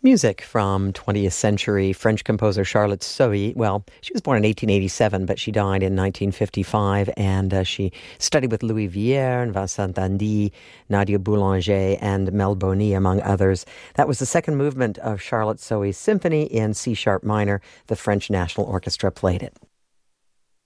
Music from 20th century French composer Charlotte Sohy. Well, she was born in 1887, but she died in 1955, and she studied with Louis Vier and Vincent Dandy, Nadia Boulanger, and Mel Boni, among others. That was the second movement of Charlotte Sohy's symphony in C-sharp minor. The French National Orchestra played it.